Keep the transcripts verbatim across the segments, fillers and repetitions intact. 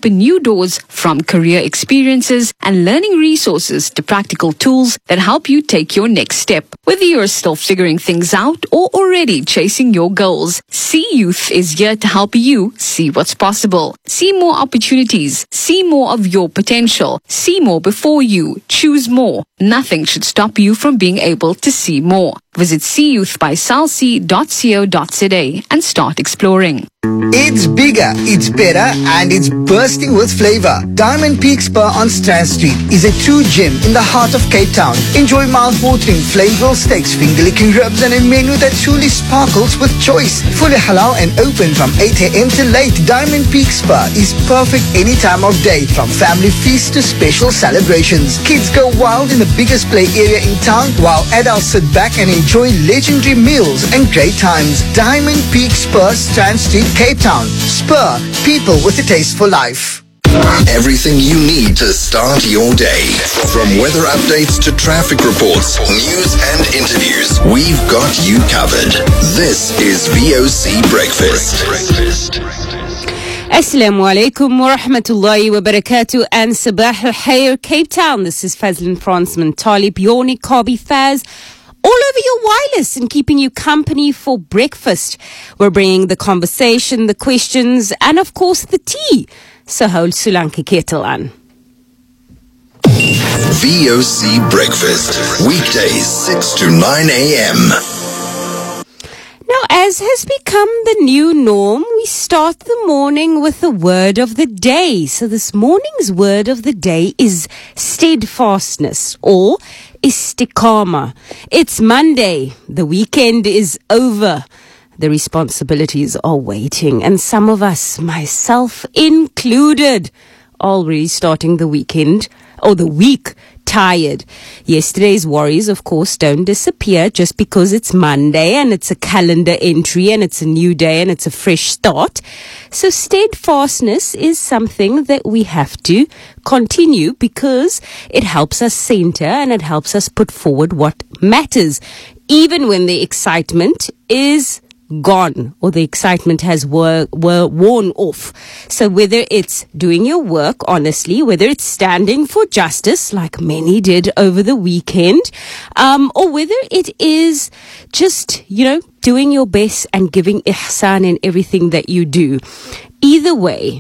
open new doors, from career experiences and learning resources to practical tools that help you take your next step. Whether you're still figuring things out or already chasing your goals, See Youth is here to help you see what's possible. See more opportunities. See more of your potential. See more before you. Choose more. Nothing should stop you from being able to see more. Visit see youth by salc dot co dot za and start exploring. It's bigger, it's better, and it's bursting with flavor. Diamond Peak Spa on Strand Street is a true gem in the heart of Cape Town. Enjoy mouth-watering flavorful steaks, finger-licking ribs, and a menu that truly sparkles with choice. Fully halal and open from eight a.m. to late. Diamond Peak Spa is perfect any time of day, from family feasts to special celebrations. Kids go wild in the biggest play area in town, while adults sit back and enjoy legendary meals and great times. Diamond Peak Spa, Strand Street, Cape Town. Spur, people with a taste for life. Everything you need to start your day. From weather updates to traffic reports, news and interviews, we've got you covered. This is V O C Breakfast. Assalamu alaikum wa rahmatullahi wa barakatuh and sabah al-khair, Cape Town. This is Fazlin Fransman Talib, your Niqabi Faz, all over your wireless and keeping you company for breakfast. We're bringing the conversation, the questions, and of course the tea. So hold Solanke kettle on. V O C Breakfast, weekdays six to nine a.m. Now, as has become the new norm, we start the morning with the word of the day. So this morning's word of the day is steadfastness, or istiqama. It's Monday. The weekend is over. The responsibilities are waiting. And some of us, myself included, already starting the weekend or the week tired. Yesterday's worries, of course, don't disappear just because it's Monday and it's a calendar entry and it's a new day and it's a fresh start. So steadfastness is something that we have to continue because it helps us center and it helps us put forward what matters, even when the excitement is gone or the excitement has wor- wor- worn off. So whether it's doing your work honestly, whether it's standing for justice like many did over the weekend, um, or whether it is just, you know, doing your best and giving ihsan in everything that you do. Either way,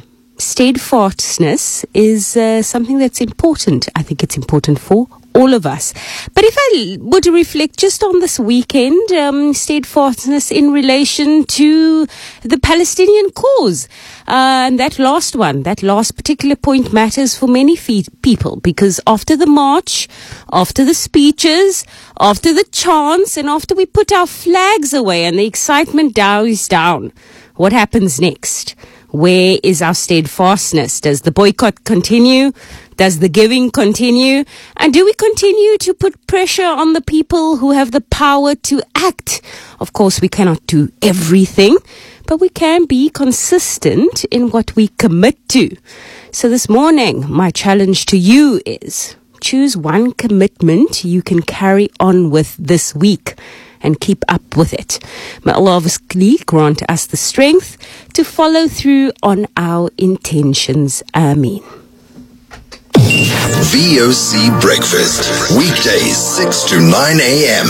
steadfastness is uh, something that's important. I think it's important for all of us. But if I were to reflect just on this weekend, um, steadfastness in relation to the Palestinian cause, uh, and that last one, that last particular point matters for many fe- people because after the march, after the speeches, after the chants, and after we put our flags away and the excitement dies down, what happens next? Where is our steadfastness? Does the boycott continue? Does the giving continue? And do we continue to put pressure on the people who have the power to act? Of course, we cannot do everything, but we can be consistent in what we commit to. So this morning, my challenge to you is choose one commitment you can carry on with this week and keep up with it. May Allah obviously grant us the strength to follow through on our intentions. Ameen. V O C Breakfast, weekdays six to nine a.m.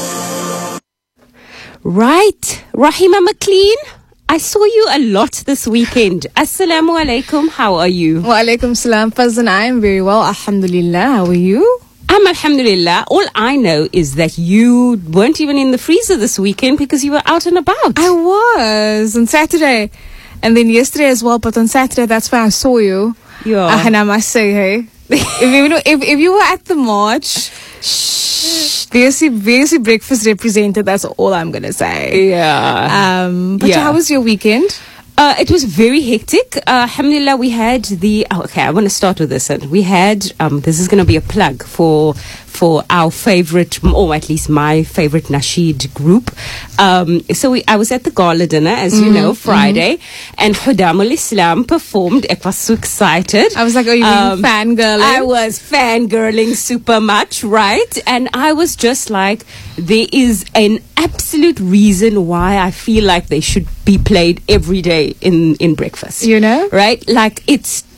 Right. Rahima McLean, I saw you a lot this weekend. Assalamu alaikum. How are you? Wa alaikum salam. Fazan, I am very well. Alhamdulillah. How are you? I'm alhamdulillah. All I know is that you weren't even in the freezer this weekend because you were out and about. I was on Saturday. And then yesterday as well. But on Saturday, that's where I saw you. Yeah. Uh, and I must say, hey, if, you know, if, if you were at the march, shh, V O C, V O C Breakfast represented. That's all I'm going to say. Yeah. Um, but yeah. how was your weekend? Uh, it was very hectic. Uh, alhamdulillah, we had the... Oh, okay, I want to start with this. We had... Um, this is going to be a plug for for our favorite, or at least my favorite Nasheed group. Um, so we, I was at the gala dinner, as mm-hmm, you know, Friday, mm-hmm. and Hudamul Islam performed. I was so excited. I was like, oh, you um, mean fangirling? I was fangirling super much, right? And I was just like, there is an absolute reason why I feel like they should be played every day in, in breakfast. You know? Right? Like, it's